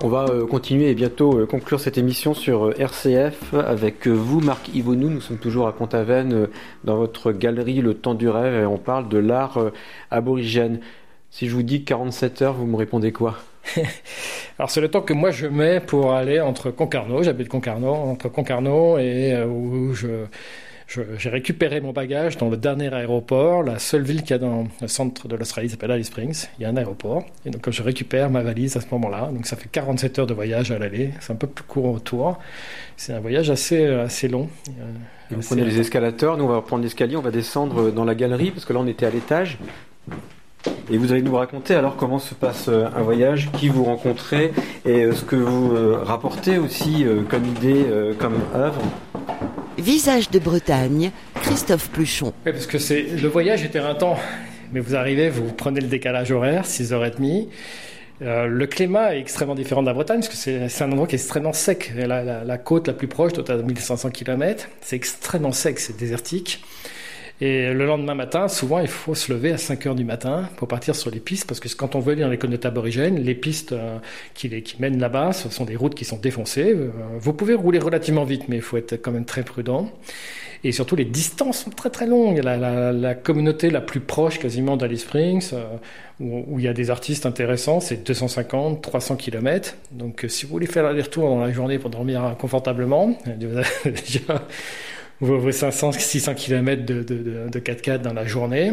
On va continuer et bientôt conclure cette émission sur RCF avec vous, Marc Yvonou. Nous sommes toujours à Pont-Aven dans votre galerie Le Temps du Rêve et on parle de l'art aborigène. Si je vous dis 47 heures, vous me répondez quoi? Alors c'est le temps que moi je mets pour aller entre Concarneau, j'habite Concarneau, entre Concarneau et où j'ai récupéré mon bagage dans le dernier aéroport, la seule ville qu'il y a dans le centre de l'Australie s'appelle Alice Springs, il y a un aéroport, et donc je récupère ma valise à ce moment-là, donc ça fait 47 heures de voyage à l'aller, c'est un peu plus court au retour, c'est un voyage assez long. Et vous prenez les escalators, nous on va prendre l'escalier, on va descendre dans la galerie, parce que là on était à l'étage. Et vous allez nous raconter alors comment se passe un voyage, qui vous rencontrez et ce que vous rapportez aussi comme idée, comme œuvre. Visage de Bretagne, Christophe Pluchon. Oui, parce que le voyage est éreintant, mais vous arrivez, vous prenez le décalage horaire, 6h30. Le climat est extrêmement différent de la Bretagne, parce que c'est un endroit qui est extrêmement sec. La côte la plus proche, doit être à 1500 km, c'est extrêmement sec, c'est désertique. Et le lendemain matin, souvent, il faut se lever à 5h du matin pour partir sur les pistes, parce que quand on veut aller dans les communautés aborigènes, les pistes qui mènent là-bas, ce sont des routes qui sont défoncées. Vous pouvez rouler relativement vite, mais il faut être quand même très prudent. Et surtout, les distances sont très très longues. La communauté la plus proche quasiment d'Alice Springs, où il y a des artistes intéressants, c'est 250, 300 km. Donc si vous voulez faire l'aller-retour dans la journée pour dormir confortablement, vous avez déjà vos 500, 600 km de 4x4 dans la journée.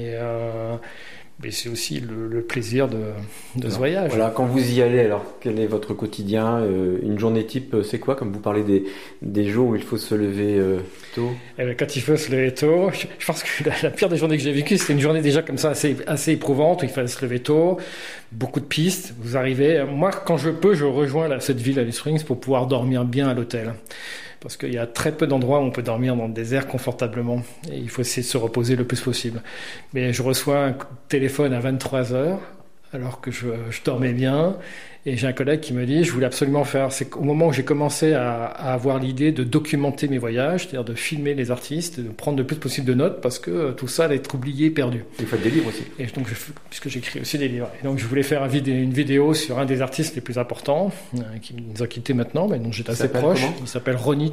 Mais c'est aussi le plaisir de ce voyage. Voilà, quand vous y allez, alors quel est votre quotidien? Une journée type, c'est quoi? Comme vous parlez des jours où il faut se lever tôt. Et bien, quand il faut se lever tôt, je pense que la pire des journées que j'ai vécues, c'était une journée déjà comme ça assez éprouvante, où il fallait se lever tôt, beaucoup de pistes, vous arrivez. Moi, quand je peux, je rejoins cette ville, Alice Springs, pour pouvoir dormir bien à l'hôtel. Parce qu'il y a très peu d'endroits où on peut dormir dans le désert confortablement. Et il faut essayer de se reposer le plus possible. Mais je reçois un téléphone à 23h, alors que je dormais bien. Et j'ai un collègue qui me dit, je voulais absolument faire... C'est au moment où j'ai commencé à avoir l'idée de documenter mes voyages, c'est-à-dire de filmer les artistes, de prendre le plus possible de notes, parce que tout ça allait être oublié, perdu. Vous faites des livres aussi. Et donc, puisque j'écris aussi des livres. Et donc, je voulais faire une vidéo sur un des artistes les plus importants, qui nous a quittés maintenant, mais dont j'étais assez proche. Comment? Il s'appelle Ronnie